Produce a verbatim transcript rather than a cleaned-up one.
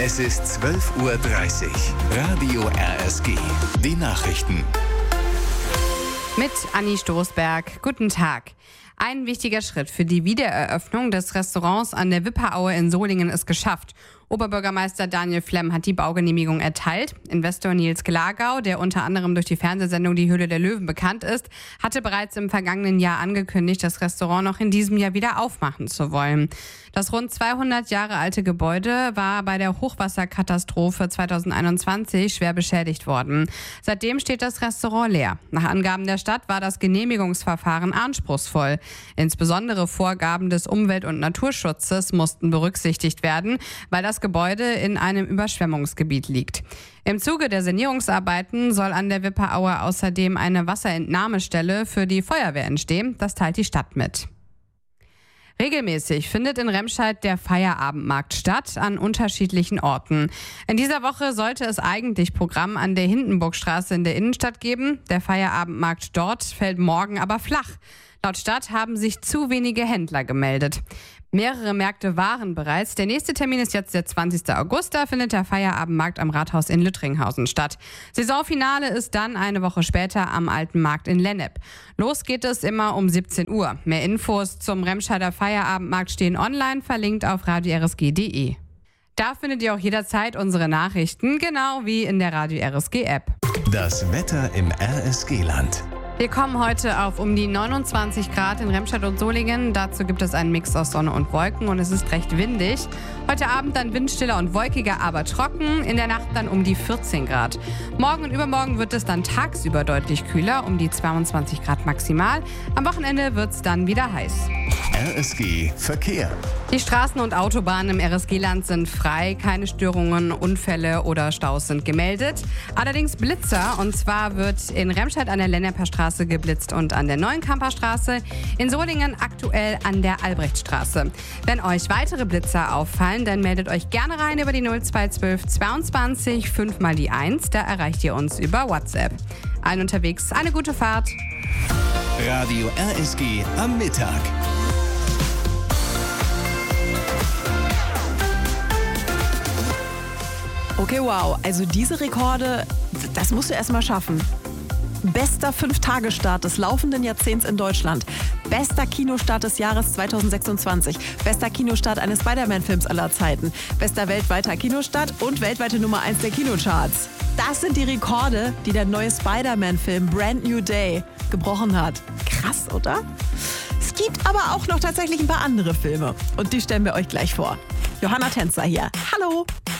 Es ist zwölf Uhr dreißig. Radio R S G. Die Nachrichten. Mit Anni Stoßberg. Guten Tag. Ein wichtiger Schritt für die Wiedereröffnung des Restaurants an der Wipperaue in Solingen ist geschafft. Oberbürgermeister Daniel Flemm hat die Baugenehmigung erteilt. Investor Nils Glagau, der unter anderem durch die Fernsehsendung Die Höhle der Löwen bekannt ist, hatte bereits im vergangenen Jahr angekündigt, das Restaurant noch in diesem Jahr wieder aufmachen zu wollen. Das rund zweihundert Jahre alte Gebäude war bei der Hochwasserkatastrophe zweitausendeinundzwanzig schwer beschädigt worden. Seitdem steht das Restaurant leer. Nach Angaben der Stadt war das Genehmigungsverfahren anspruchsvoll. Insbesondere Vorgaben des Umwelt- und Naturschutzes mussten berücksichtigt werden, weil das Gebäude in einem Überschwemmungsgebiet liegt. Im Zuge der Sanierungsarbeiten soll an der Wipperaue außerdem eine Wasserentnahmestelle für die Feuerwehr entstehen. Das teilt die Stadt mit. Regelmäßig findet in Remscheid der Feierabendmarkt statt, an unterschiedlichen Orten. In dieser Woche sollte es eigentlich Programm an der Hindenburgstraße in der Innenstadt geben. Der Feierabendmarkt dort fällt morgen aber flach. Laut Stadt haben sich zu wenige Händler gemeldet. Mehrere Märkte waren bereits. Der nächste Termin ist jetzt der zwanzigsten August. Da findet der Feierabendmarkt am Rathaus in Lüttringhausen statt. Saisonfinale ist dann eine Woche später am Alten Markt in Lennep. Los geht es immer um siebzehn Uhr. Mehr Infos zum Remscheider Feierabendmarkt stehen online, verlinkt auf radio r s g punkt d e. Da findet ihr auch jederzeit unsere Nachrichten, genau wie in der Radio R S G App. Das Wetter im R S G-Land. Wir kommen heute auf um die neunundzwanzig Grad in Remscheid und Solingen. Dazu gibt es einen Mix aus Sonne und Wolken und es ist recht windig. Heute Abend dann windstiller und wolkiger, aber trocken. In der Nacht dann um die vierzehn Grad. Morgen und übermorgen wird es dann tagsüber deutlich kühler, um die zweiundzwanzig Grad maximal. Am Wochenende wird es dann wieder heiß. R S G Verkehr. Die Straßen und Autobahnen im R S G-Land sind frei. Keine Störungen, Unfälle oder Staus sind gemeldet. Allerdings Blitzer. Und zwar wird in Remscheid an der Lenneper Straße geblitzt und an der Neuenkamper Straße. In Solingen aktuell an der Albrechtstraße. Wenn euch weitere Blitzer auffallen, dann meldet euch gerne rein über die null zwei zwölf zweiundzwanzig fünf mal die eins. Da erreicht ihr uns über WhatsApp. Allen unterwegs eine gute Fahrt. Radio R S G am Mittag. Okay, wow. Also diese Rekorde, das musst du erst mal schaffen. Bester Fünf-Tage-Start des laufenden Jahrzehnts in Deutschland. Bester Kinostart des Jahres zweitausendsechsundzwanzig. Bester Kinostart eines Spider-Man-Films aller Zeiten. Bester weltweiter Kinostart und weltweite Nummer eins der Kinocharts. Das sind die Rekorde, die der neue Spider-Man-Film Brand New Day gebrochen hat. Krass, oder? Es gibt aber auch noch tatsächlich ein paar andere Filme. Und die stellen wir euch gleich vor. Johanna Tänzer hier. Hallo!